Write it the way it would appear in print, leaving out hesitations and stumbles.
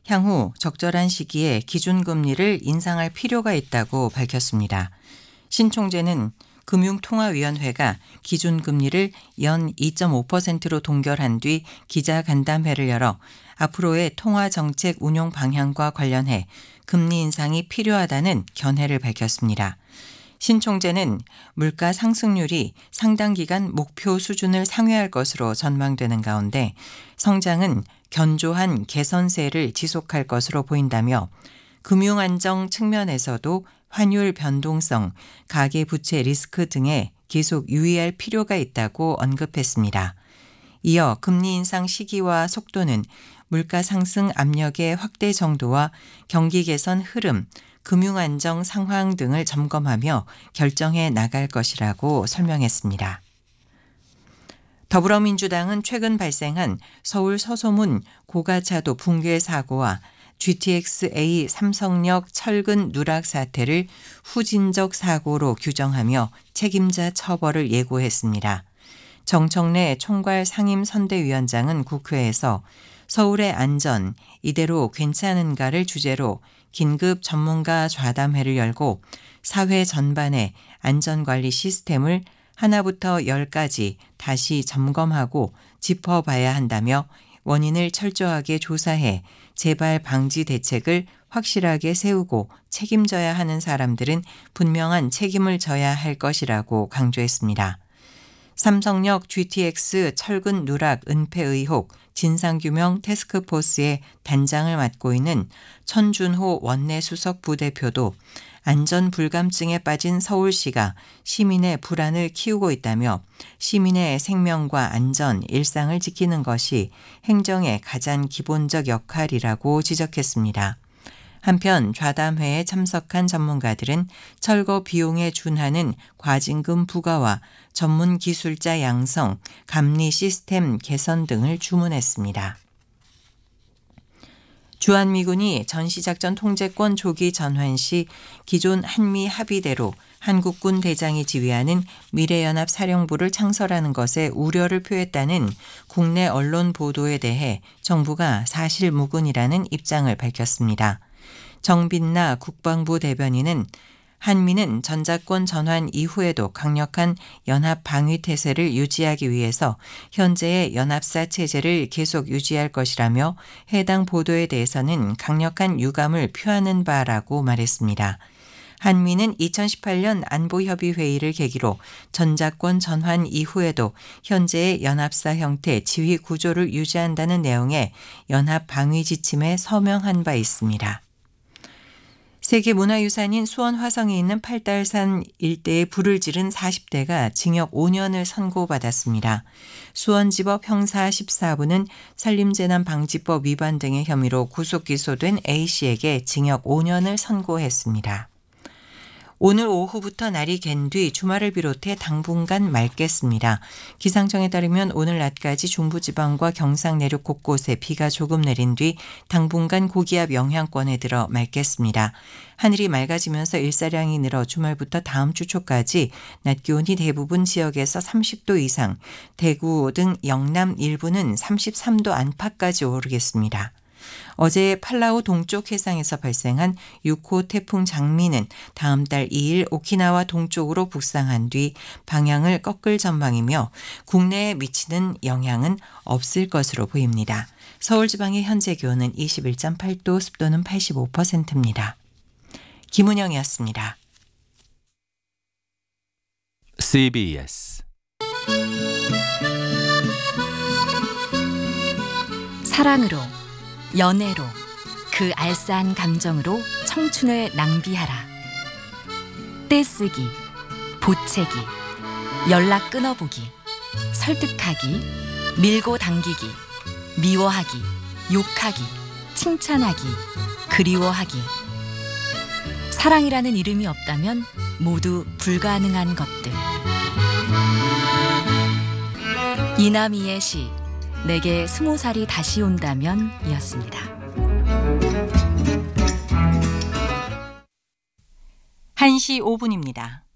향후 적절한 시기에 기준금리를 인상할 필요가 있다고 밝혔습니다. 신 총재는 금융통화위원회가 기준금리를 연 2.5%로 동결한 뒤 기자간담회를 열어 앞으로의 통화정책 운용 방향과 관련해 금리 인상이 필요하다는 견해를 밝혔습니다. 신 총재는 물가 상승률이 상당 기간 목표 수준을 상회할 것으로 전망되는 가운데 성장은 견조한 개선세를 지속할 것으로 보인다며 금융안정 측면에서도 환율 변동성, 가계부채 리스크 등에 계속 유의할 필요가 있다고 언급했습니다. 이어 금리 인상 시기와 속도는 물가 상승 압력의 확대 정도와 경기 개선 흐름, 금융안정 상황 등을 점검하며 결정해 나갈 것이라고 설명했습니다. 더불어민주당은 최근 발생한 서울 서소문 고가차도 붕괴 사고와 GTX-A 삼성역 철근 누락 사태를 후진적 사고로 규정하며 책임자 처벌을 예고했습니다. 정청래 총괄 상임선대위원장은 국회에서 서울의 안전, 이대로 괜찮은가를 주제로 긴급 전문가 좌담회를 열고 사회 전반의 안전관리 시스템을 하나부터 10까지 다시 점검하고 짚어봐야 한다며 원인을 철저하게 조사해 재발 방지 대책을 확실하게 세우고 책임져야 하는 사람들은 분명한 책임을 져야 할 것이라고 강조했습니다. 삼성역 GTX 철근 누락 은폐 의혹 진상규명 태스크포스의 단장을 맡고 있는 천준호 원내수석 부대표도 안전 불감증에 빠진 서울시가 시민의 불안을 키우고 있다며 시민의 생명과 안전, 일상을 지키는 것이 행정의 가장 기본적 역할이라고 지적했습니다. 한편 좌담회에 참석한 전문가들은 철거 비용에 준하는 과징금 부과와 전문 기술자 양성, 감리 시스템 개선 등을 주문했습니다. 주한미군이 전시작전 통제권 조기 전환 시 기존 한미 합의대로 한국군 대장이 지휘하는 미래연합 사령부를 창설하는 것에 우려를 표했다는 국내 언론 보도에 대해 정부가 사실무근이라는 입장을 밝혔습니다. 정빈나 국방부 대변인은 한미는 전자권 전환 이후에도 강력한 연합 방위 태세를 유지하기 위해서 현재의 연합사 체제를 계속 유지할 것이라며 해당 보도에 대해서는 강력한 유감을 표하는 바라고 말했습니다. 한미는 2018년 안보협의회의를 계기로 전자권 전환 이후에도 현재의 연합사 형태 지휘 구조를 유지한다는 내용의 연합 방위 지침에 서명한 바 있습니다. 세계문화유산인 수원 화성에 있는 팔달산 일대에 불을 지른 40대가 징역 5년을 선고받았습니다. 수원지법 형사 14부는 산림재난방지법 위반 등의 혐의로 구속 기소된 A씨에게 징역 5년을 선고했습니다. 오늘 오후부터 날이 갠 뒤 주말을 비롯해 당분간 맑겠습니다. 기상청에 따르면 오늘 낮까지 중부지방과 경상 내륙 곳곳에 비가 조금 내린 뒤 당분간 고기압 영향권에 들어 맑겠습니다. 하늘이 맑아지면서 일사량이 늘어 주말부터 다음 주 초까지 낮 기온이 대부분 지역에서 30도 이상, 대구 등 영남 일부는 33도 안팎까지 오르겠습니다. 어제 팔라우 동쪽 해상에서 발생한 6호 태풍 장미는 다음 달 2일 오키나와 동쪽으로 북상한 뒤 방향을 꺾을 전망이며 국내에 미치는 영향은 없을 것으로 보입니다. 서울 지방의 현재 기온은 21.8도, 습도는 85%입니다. 김은영이었습니다. CBS 사랑으로, 연애로, 그 알싸한 감정으로 청춘을 낭비하라. 떼쓰기, 보채기, 연락 끊어보기, 설득하기, 밀고 당기기, 미워하기, 욕하기, 칭찬하기, 그리워하기. 사랑이라는 이름이 없다면 모두 불가능한 것들. 이남희의 시 내게 20살이 다시 온다면 이었습니다. 1시 5분입니다.